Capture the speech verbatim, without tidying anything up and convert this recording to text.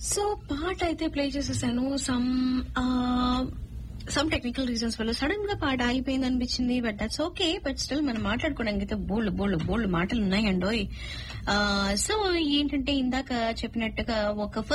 So పాట అయితే play చేసేసాను. సమ్ సమ్ టెక్నికల్ రీజన్స్ వల్ల సడన్ గా పాట ఆగిపోయింది అనిపించింది. But that's okay. But still మనం మాట్లాడుకోవడానికి అయితే బోల్డ్ బోల్డ్ బోల్డ్ మాటలు ఉన్నాయండోయ్. సో ఏంటంటే ఇందాక చెప్పినట్టుగా ఒక